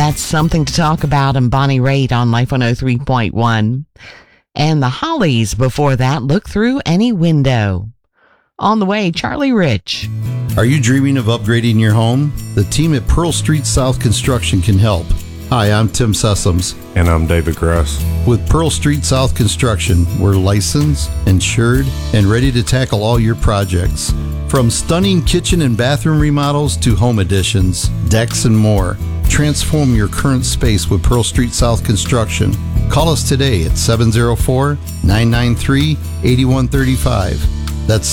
That's Something to Talk About and Bonnie Raitt on Life 103.1. And the Hollies before that, Look Through Any Window. On the way, Charlie Rich. Are you dreaming of upgrading your home? The team at Pearl Street South Construction can help. Hi, I'm Tim Sessoms. And I'm David Grass. With Pearl Street South Construction, we're licensed, insured, and ready to tackle all your projects. From stunning kitchen and bathroom remodels to home additions, decks, and more. Transform your current space with Pearl Street South Construction. Call us today at 704-993-8135. That's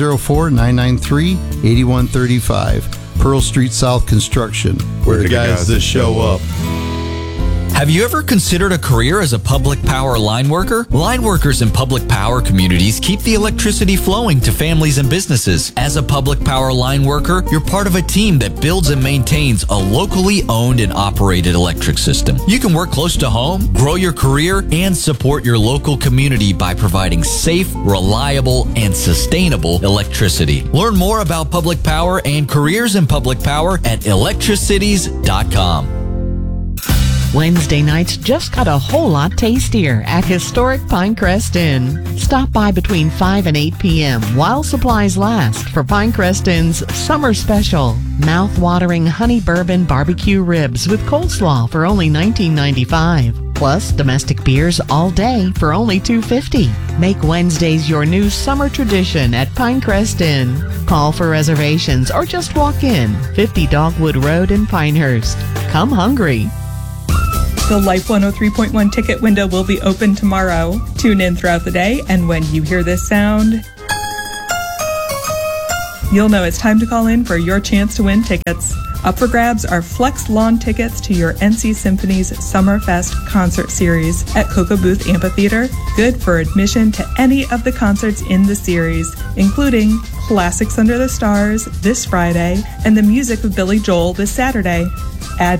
704-993-8135. Pearl Street South Construction. We're the guys that show up. Have you ever considered a career as a public power line worker? Line workers in public power communities keep the electricity flowing to families and businesses. As a public power line worker, you're part of a team that builds and maintains a locally owned and operated electric system. You can work close to home, grow your career, and support your local community by providing safe, reliable, and sustainable electricity. Learn more about public power and careers in public power at electricities.com. Wednesday nights just got a whole lot tastier at historic Pinecrest Inn. Stop by between 5 and 8 p.m. while supplies last for Pinecrest Inn's summer special. Mouth-watering honey bourbon barbecue ribs with coleslaw for only $19.95. Plus domestic beers all day for only $2.50. Make Wednesdays your new summer tradition at Pinecrest Inn. Call for reservations or just walk in. 50 Dogwood Road in Pinehurst. Come hungry. The Life 103.1 ticket window will be open tomorrow. Tune in throughout the day, and when you hear this sound, you'll know it's time to call in for your chance to win tickets. Up for grabs are Flex Lawn tickets to your NC Symphony's Summerfest concert series at Cocoa Booth Amphitheater, good for admission to any of the concerts in the series, including Classics Under the Stars this Friday and the music of Billy Joel this Saturday. Add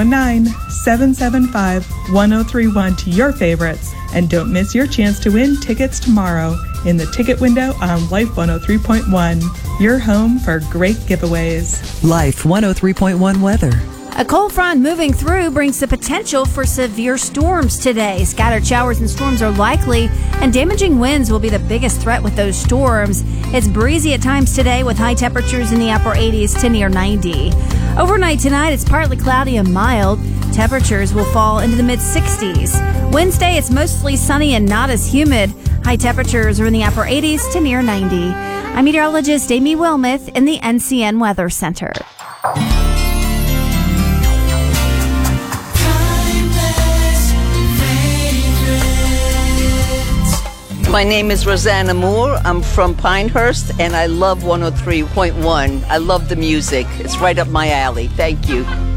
919-775-1031 to your favorites, and don't miss your chance to win tickets tomorrow in the ticket window on Life 103.1, your home for great giveaways. Life 103.1 weather. A cold front moving through brings the potential for severe storms today. Scattered showers and storms are likely, and damaging winds will be the biggest threat with those storms. It's breezy at times today with high temperatures in the upper 80s to near 90. Overnight tonight, it's partly cloudy and mild. Temperatures will fall into the mid-60s. Wednesday, it's mostly sunny and not as humid. High temperatures are in the upper 80s to near 90. I'm meteorologist Amy Wilmoth in the NCN Weather Center. My name is Rosanna Moore. I'm from Pinehurst, and I love 103.1. I love the music. It's right up my alley. Thank you.